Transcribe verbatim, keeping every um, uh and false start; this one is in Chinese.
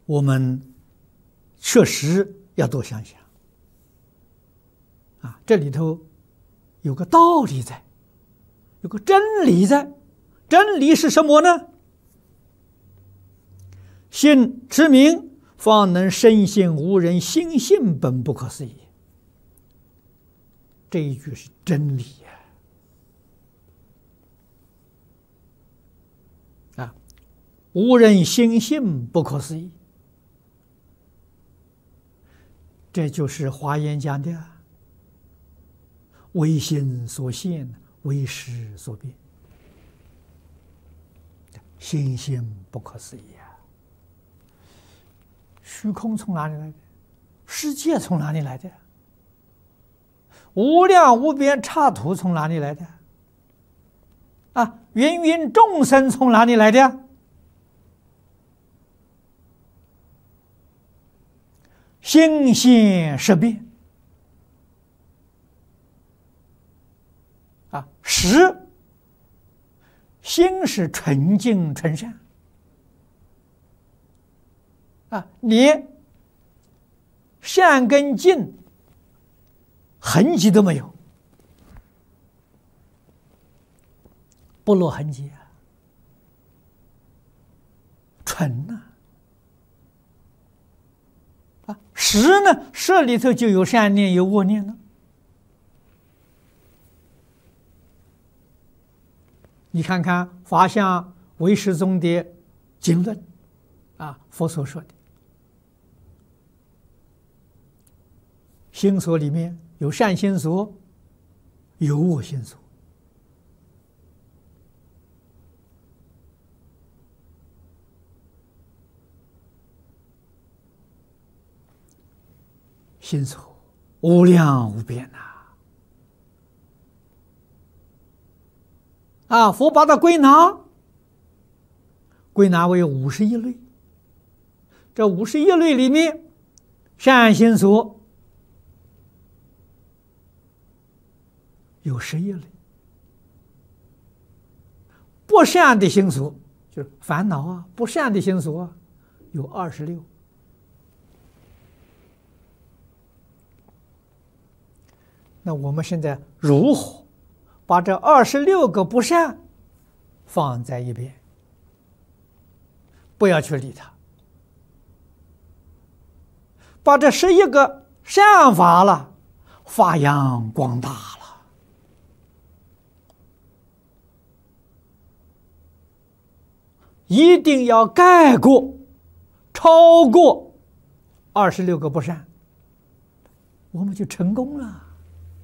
我们确实要多想想啊，这里头有个道理在，有个真理在。真理是什么呢？信持名，方能深信无人，心性本不可思议。这一句是真理呀！啊，无人心性不可思议，这就是华严讲的唯心所现，唯识所变。心性不可思议啊！虚空从哪里来的？世界从哪里来的？无量无边刹土从哪里来的？啊，芸芸众生从哪里来的？心现识变啊，识。心是纯净纯善啊，连善跟净痕迹都没有，不落痕迹啊，纯呐！啊，识呢，识里头就有善念，有恶念了。你看看法相唯识宗的经论啊，佛所说的心所里面有善心所，有恶心所。心所无量无边呐！啊，佛把它归纳，归纳为五十一类。这五十一类里面，善心所有十一类，不善的心所就是烦恼啊，不善的心所啊，有二十六。那我们现在如何把这二十六个不善放在一边，不要去理它，把这十一个善法了发扬光大了，一定要盖过、超过二十六个不善，我们就成功了。